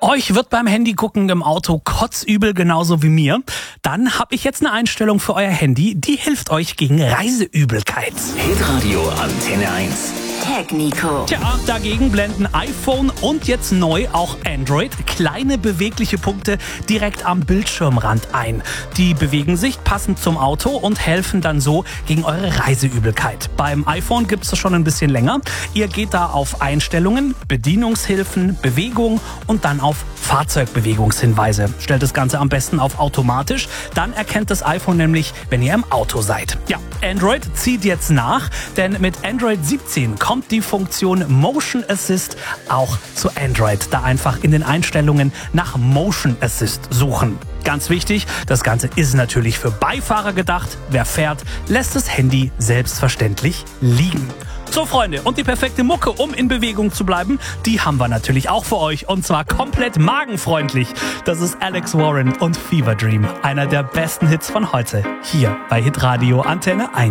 Euch wird beim Handy-Gucken im Auto kotzübel, genauso wie mir. Dann habe ich jetzt eine Einstellung für euer Handy, die hilft euch gegen Reiseübelkeit. Hitradio Antenne 1. Technico. Tja, dagegen blenden iPhone und jetzt neu auch Android kleine bewegliche Punkte direkt am Bildschirmrand ein. Die bewegen sich passend zum Auto und helfen dann so gegen eure Reiseübelkeit. Beim iPhone gibt es das schon ein bisschen länger. Ihr geht da auf Einstellungen, Bedienungshilfen, Bewegung und dann auf Fahrzeugbewegungshinweise. Stellt das Ganze am besten auf automatisch. Dann erkennt das iPhone nämlich, wenn ihr im Auto seid. Ja, Android zieht jetzt nach, denn mit Android 17 kommt die Funktion Motion Assist auch zu Android. Da einfach in den Einstellungen nach Motion Assist suchen. Ganz wichtig, das Ganze ist natürlich für Beifahrer gedacht. Wer fährt, lässt das Handy selbstverständlich liegen. So Freunde, und die perfekte Mucke, um in Bewegung zu bleiben, die haben wir natürlich auch für euch. Und zwar komplett magenfreundlich. Das ist Alex Warren und Fever Dream. Einer der besten Hits von heute. Hier bei Hitradio Antenne 1.